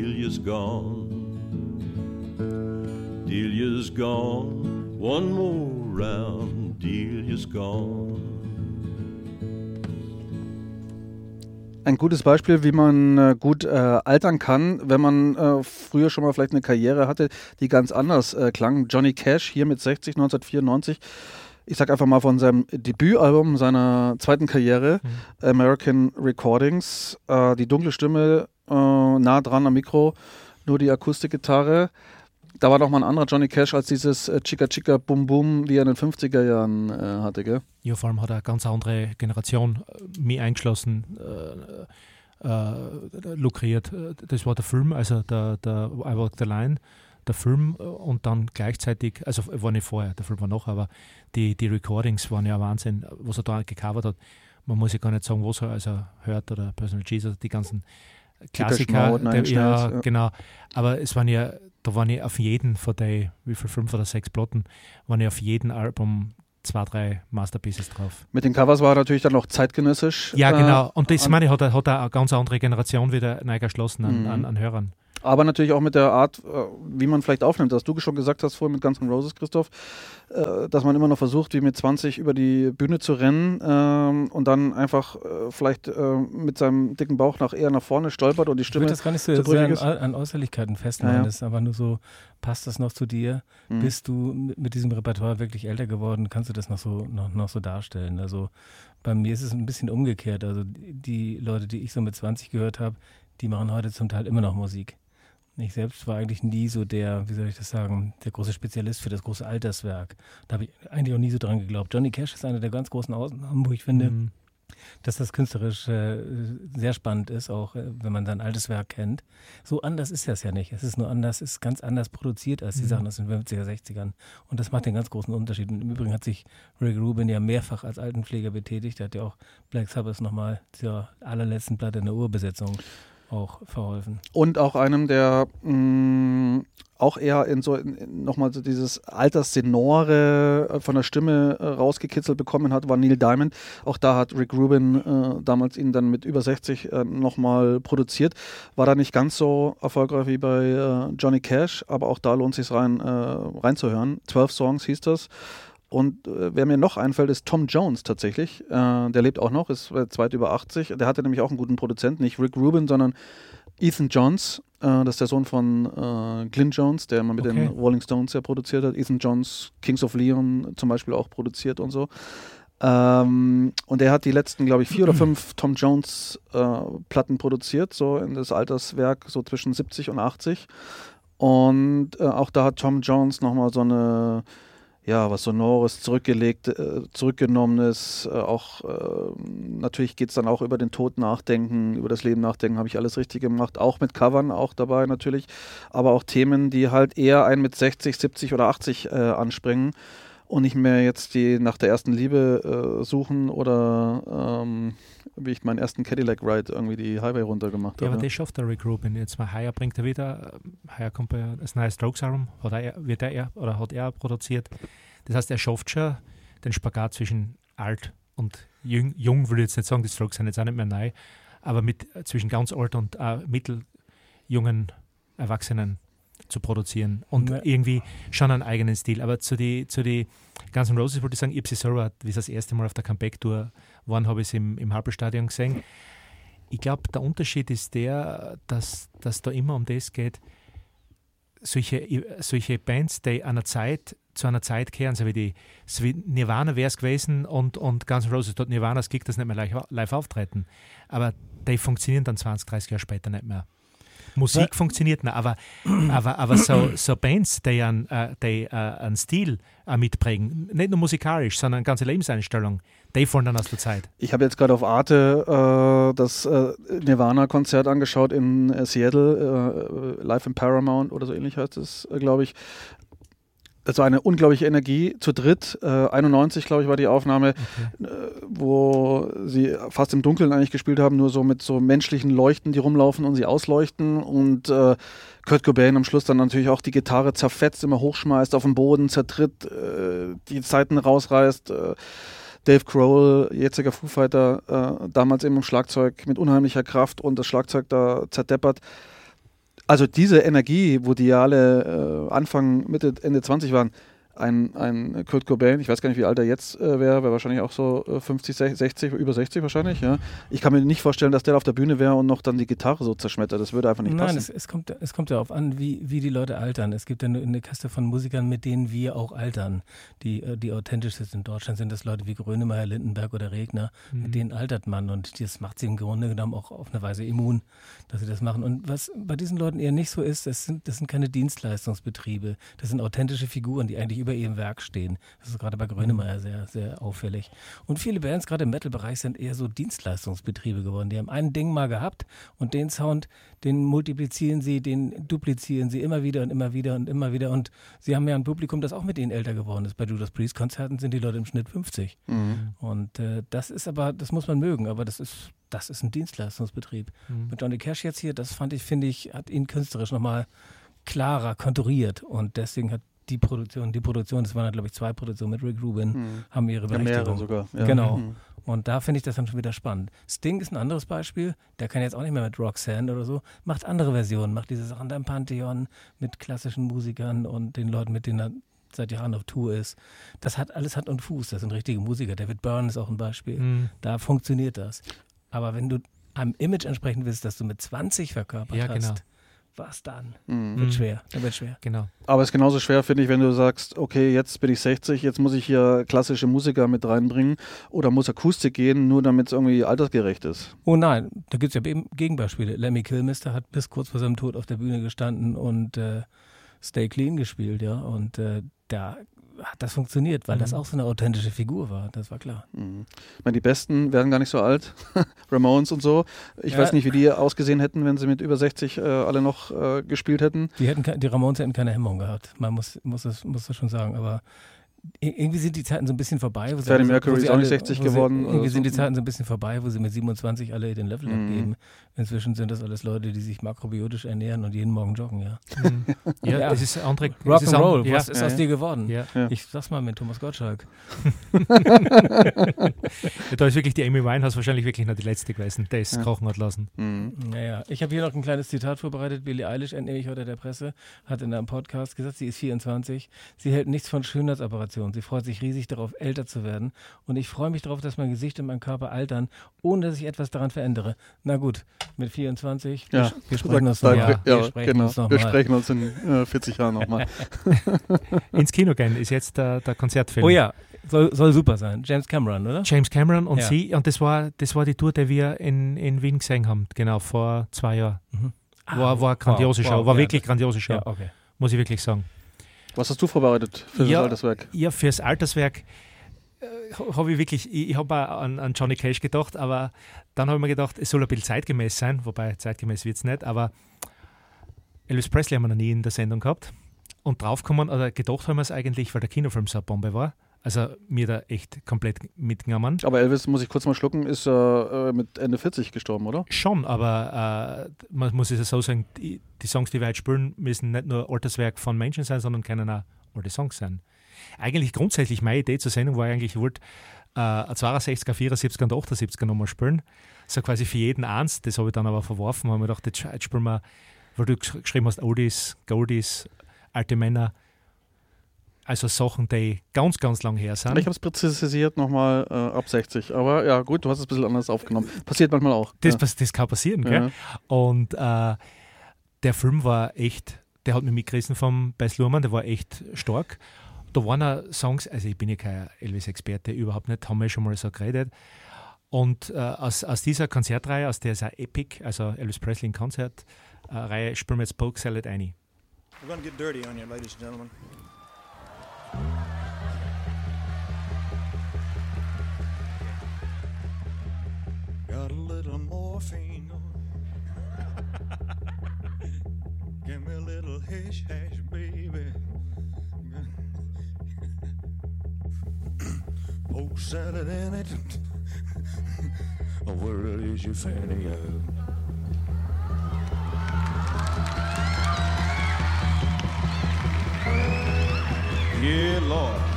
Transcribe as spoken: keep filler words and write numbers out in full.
Delia's gone, Delia's gone, one more round, Delia's gone. Ein gutes Beispiel, wie man äh, gut äh, altern kann, wenn man äh, früher schon mal vielleicht eine Karriere hatte, die ganz anders äh, klang. Johnny Cash hier mit sechzig, neunzehnhundertvierundneunzig. Ich sag einfach mal von seinem Debütalbum seiner zweiten Karriere, mhm. American Recordings. Äh, die dunkle Stimme, äh, nah dran am Mikro, nur die Akustikgitarre. Da war doch mal ein anderer Johnny Cash als dieses äh, Chica Chica Bum Bum, wie er in den fünfziger Jahren äh, hatte, gell? Ja, vor allem hat er eine ganz andere Generation, mich eingeschlossen, äh, äh, lukriert. Das war der Film, also der, der I Walk the Line, der Film und dann gleichzeitig, also war nicht vorher, der Film war noch, aber die, die Recordings waren ja Wahnsinn, was er da gecovert hat. Man muss ja gar nicht sagen, was er also hört oder Personal Jesus, die ganzen Klassiker. Der, ja, ja, genau. Aber es waren ja, da waren ja auf jeden von den, wie viel, fünf oder sechs Platten, waren ja auf jedem Album zwei, drei Masterpieces drauf. Mit den Covers war er natürlich dann noch zeitgenössisch. Ja, genau. Und das meine ich, hat er, hat er eine ganz andere Generation wieder neu geschlossen an, mhm. an, an Hörern. Aber natürlich auch mit der Art, wie man vielleicht aufnimmt, dass du schon gesagt hast vorhin mit Guns N' Roses, Christoph, dass man immer noch versucht, wie mit zwanzig über die Bühne zu rennen und dann einfach vielleicht mit seinem dicken Bauch nach eher nach vorne stolpert und die Stimme. Ich würde das gar nicht so sehr an, an Äußerlichkeiten festmachen, ja. Das ist einfach nur so, passt das noch zu dir? Mhm. Bist du mit diesem Repertoire wirklich älter geworden? Kannst du das noch so, noch, noch so darstellen? Also bei mir ist es ein bisschen umgekehrt. Also die Leute, die ich so mit zwanzig gehört habe, die machen heute zum Teil immer noch Musik. Ich selbst war eigentlich nie so der, wie soll ich das sagen, der große Spezialist für das große Alterswerk. Da habe ich eigentlich auch nie so dran geglaubt. Johnny Cash ist einer der ganz großen Ausnahmen, wo ich finde, mhm. dass das künstlerisch äh, sehr spannend ist, auch äh, wenn man sein altes Werk kennt. So anders ist das ja nicht. Es ist nur anders, es ist ganz anders produziert als die mhm. Sachen aus den fünfziger, sechzigern. Und das macht den ganz großen Unterschied. Und im Übrigen hat sich Rick Rubin ja mehrfach als Altenpfleger betätigt. Er hat ja auch Black Sabbath nochmal zur allerletzten Platte in der Urbesetzung auch verholfen. Und auch einem, der mh, auch eher in so nochmal so dieses Alterssenore äh, von der Stimme äh, rausgekitzelt bekommen hat, war Neil Diamond. Auch da hat Rick Rubin äh, damals ihn dann mit über sechzig äh, nochmal produziert. War da nicht ganz so erfolgreich wie bei äh, Johnny Cash, aber auch da lohnt es sich rein, äh, reinzuhören. Zwölf Songs hieß das. Und äh, wer mir noch einfällt, ist Tom Jones tatsächlich. Äh, der lebt auch noch, ist äh, weit über achtzig. Der hatte nämlich auch einen guten Produzenten, nicht Rick Rubin, sondern Ethan Johns. Äh, das ist der Sohn von äh, Glyn Jones, der mal mit okay. den Rolling Stones ja produziert hat. Ethan Johns, Kings of Leon zum Beispiel auch produziert und so. Ähm, und der hat die letzten, glaube ich, vier oder fünf Tom Jones äh, Platten produziert, so in das Alterswerk, so zwischen siebzig und achtzig. Und äh, auch da hat Tom Jones nochmal so eine ja, was Sonores, zurückgelegt, äh, zurückgenommenes, äh, auch äh, natürlich geht es dann auch über den Tod nachdenken, über das Leben nachdenken, habe ich alles richtig gemacht, auch mit Covern auch dabei natürlich, aber auch Themen, die halt eher einen mit sechzig, siebzig oder achtzig äh, anspringen und nicht mehr jetzt die nach der ersten Liebe äh, suchen oder ähm, wie ich meinen ersten Cadillac Ride irgendwie die Highway runter gemacht habe. Ja, aber ja. das schafft der Rick Rubin. Jetzt mal heuer bringt er wieder, heuer kommt bei das neue Strokes-Album, hat er, wird er oder hat er produziert. Das heißt, er schafft schon den Spagat zwischen alt und jung, jung will ich jetzt nicht sagen, die Strokes sind jetzt auch nicht mehr neu, aber mit zwischen ganz alt und äh, mitteljungen Erwachsenen zu produzieren und ja. irgendwie schon einen eigenen Stil. Aber zu den zu die Guns N' Roses wollte ich sagen, ich habe sie selber, wie sie das erste Mal auf der Comeback-Tour waren, habe ich sie im, im Happelstadion gesehen. Ich glaube, der Unterschied ist der, dass, dass da immer um das geht, solche, solche Bands, die einer Zeit, zu einer Zeit kehren, so wie die so wie Nirvana wäre es gewesen und, und Guns N' Roses, dort Nirvana, es gibt das nicht mehr live, live auftreten. Aber die funktionieren dann zwanzig, dreißig Jahre später nicht mehr. Musik ja. funktioniert nicht, aber, aber, aber so, so Bands, die einen, äh, die, äh, einen Stil äh, mitprägen, nicht nur musikalisch, sondern eine ganze Lebenseinstellung, die fallen dann aus der Zeit. Ich habe jetzt gerade auf Arte äh, das äh, Nirvana-Konzert angeschaut in äh, Seattle, äh, live in Paramount oder so ähnlich heißt es, äh, glaube ich. Das war eine unglaubliche Energie zu dritt. Äh, einundneunzig, glaube ich, war die Aufnahme, okay. äh, wo sie fast im Dunkeln eigentlich gespielt haben, nur so mit so menschlichen Leuchten, die rumlaufen und sie ausleuchten. Und äh, Kurt Cobain am Schluss dann natürlich auch die Gitarre zerfetzt, immer hochschmeißt, auf den Boden zertritt, äh, die Saiten rausreißt. Äh, Dave Grohl, jetziger Foo Fighter, äh, damals eben im Schlagzeug mit unheimlicher Kraft und das Schlagzeug da zerdeppert. Also diese Energie, wo die ja alle äh, Anfang, Mitte, Ende zwanzig waren, ein, ein Kurt Cobain, ich weiß gar nicht, wie alt er jetzt äh, wäre, wäre wahrscheinlich auch so äh, fünfzig, sechzig, über sechzig wahrscheinlich, ja. Ich kann mir nicht vorstellen, dass der auf der Bühne wäre und noch dann die Gitarre so zerschmettert. Das würde einfach nicht Nein, passen. Nein, es, es, kommt, es kommt darauf an, wie, wie die Leute altern. Es gibt eine, eine Kaste von Musikern, mit denen wir auch altern, die, die authentisch sind. In Deutschland sind das Leute wie Grönemeyer, Lindenberg oder Regner, mhm. mit denen altert man und das macht sie im Grunde genommen auch auf eine Weise immun, dass sie das machen. Und was bei diesen Leuten eher nicht so ist, das sind, das sind keine Dienstleistungsbetriebe, das sind authentische Figuren, die eigentlich über ihrem Werk stehen. Das ist gerade bei Grönemeyer sehr, sehr auffällig. Und viele Bands, gerade im Metal-Bereich, sind eher so Dienstleistungsbetriebe geworden. Die haben ein Ding mal gehabt und den Sound, den multiplizieren sie, den duplizieren sie immer wieder und immer wieder und immer wieder. Und sie haben ja ein Publikum, das auch mit ihnen älter geworden ist. Bei Judas Priest-Konzerten sind die Leute im Schnitt fünfzig. Mhm. Und äh, das ist aber, das muss man mögen, aber das ist, das ist ein Dienstleistungsbetrieb. Mhm. Mit Johnny Cash jetzt hier, das fand ich, finde ich, hat ihn künstlerisch nochmal klarer konturiert und deswegen hat die Produktion, die Produktion, das waren glaube ich zwei Produktionen mit Rick Rubin, mhm. haben ihre Berechtigung. Ja, mehrere sogar. Ja. Genau. Mhm. Und da finde ich das dann schon wieder spannend. Sting ist ein anderes Beispiel, der kann jetzt auch nicht mehr mit Roxanne oder so, macht andere Versionen, macht diese Sachen da im Pantheon mit klassischen Musikern und den Leuten, mit denen er seit Jahren auf Tour ist. Das hat alles Hand und Fuß, das sind richtige Musiker. David Byrne ist auch ein Beispiel. Mhm. Da funktioniert das. Aber wenn du einem Image entsprechen willst, das du mit zwanzig verkörpert ja, hast, genau. was dann? Mhm. Wird schwer, dann wird schwer. Genau. Aber es ist genauso schwer, finde ich, wenn du sagst, okay, jetzt bin ich sechzig, jetzt muss ich hier klassische Musiker mit reinbringen oder muss Akustik gehen, nur damit es irgendwie altersgerecht ist. Oh nein, da gibt es ja eben Gegenbeispiele. Lemmy Kilmister hat bis kurz vor seinem Tod auf der Bühne gestanden und äh, Stay Clean gespielt, ja, und äh, da hat das funktioniert, weil mhm. das auch so eine authentische Figur war, das war klar. Mhm. Ich meine, die Besten werden gar nicht so alt, Ramones und so. Ich ja. weiß nicht, wie die ausgesehen hätten, wenn sie mit über sechzig äh, alle noch äh, gespielt hätten. Die, hätten, die Ramones hätten keine Hemmung gehabt, man muss, muss, das, muss das schon sagen, aber irgendwie sind die Zeiten so ein bisschen vorbei. Freddie Mercury ist auch nicht sechzig geworden. Sie, irgendwie sind die Zeiten so ein bisschen vorbei, wo sie mit siebenundzwanzig alle den Level mm. abgeben. Inzwischen sind das alles Leute, die sich makrobiotisch ernähren und jeden Morgen joggen, ja. Mm. Ja, ja, das ist andere... Rock'n'Roll, ja. was ist ja, aus ja. dir geworden? Ja. Ja. Ich sag's mal mit Thomas Gottschalk. Ja, da ist wirklich die Amy Winehouse wahrscheinlich wirklich noch die letzte gewesen, die es ja. kochen hat lassen. Mhm. Naja, ich habe hier noch ein kleines Zitat vorbereitet. Billie Eilish, entnehme ich heute der Presse, hat in einem Podcast gesagt, sie ist vierundzwanzig, sie hält nichts von Schönheitsoperationen, sie freut sich riesig darauf, älter zu werden und ich freue mich darauf, dass mein Gesicht und mein Körper altern, ohne dass ich etwas daran verändere. Na gut, mit vierundzwanzig, ja. wir, wir sprechen uns sag, nochmal. ja, Wir sprechen genau. uns noch Wir mal. sprechen uns in äh, vierzig Jahren nochmal. Ins Kino gehen ist jetzt der, der Konzertfilm. Oh ja, soll, soll super sein. James Cameron, oder? James Cameron und ja. sie, und das war, das war die Tour, die wir in, in Wien gesehen haben, genau, vor zwei Jahren. Mhm. Ah, war, war eine grandiose wow, Show, wow, war ja, wirklich grandiose Show, Ja, okay. muss ich wirklich sagen. Was hast du vorbereitet für ja, das Alterswerk? Ja, fürs Alterswerk äh, habe ich wirklich, ich, ich habe auch an, an Johnny Cash gedacht, aber dann habe ich mir gedacht, es soll ein bisschen zeitgemäß sein, wobei zeitgemäß wird es nicht, aber Elvis Presley haben wir noch nie in der Sendung gehabt und draufgekommen, oder gedacht haben wir es eigentlich, weil der Kinofilm so eine Bombe war. Also mir da echt komplett mitgenommen. Aber Elvis, muss ich kurz mal schlucken, ist äh, mit Ende vierzig gestorben, oder? Schon, aber äh, man muss es ja so sagen, die, die Songs, die wir heute spielen, müssen nicht nur Alterswerk von Menschen sein, sondern können auch alte Songs sein. Eigentlich grundsätzlich meine Idee zur Sendung war eigentlich, ich wollte äh, ein zweiundsechziger, vierundsiebziger und achtundsiebziger nochmal spielen. So quasi für jeden eins. Das habe ich dann aber verworfen. Da habe ich mir gedacht, jetzt, jetzt spielen wir, weil du geschrieben hast, Oldies, Goldies, alte Männer. Also Sachen, die ganz, ganz lang her sind. Ich habe es präzisiert nochmal äh, ab sechzig. Aber ja, gut, du hast es ein bisschen anders aufgenommen. Passiert manchmal auch. Das, ja. das kann passieren, ja. gell? Und äh, der Film war echt, der hat mich mitgerissen vom Baz Luhrmann, der war echt stark. Da waren auch Songs, also ich bin ja kein Elvis-Experte, überhaupt nicht, haben wir schon mal so geredet. Und äh, aus, aus dieser Konzertreihe, aus der ist auch Epic, also Elvis Presley in Konzert-Reihe, spielen wir jetzt Polk Salad ein. We're gonna get dirty on you, ladies and gentlemen. Got a little morphine. Give me a little hash hash, baby. Poke salad in it. Where is your fanny out? Yeah, Lord.